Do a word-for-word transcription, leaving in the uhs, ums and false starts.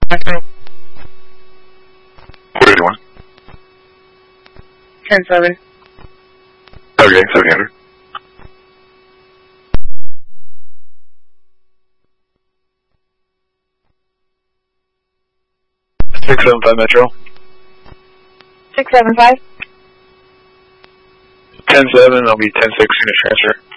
Metro. What are you doing? ten seven. Okay, seven hundred. six seven five Metro. six seven five. ten seven, I'll be ten six unit transfer.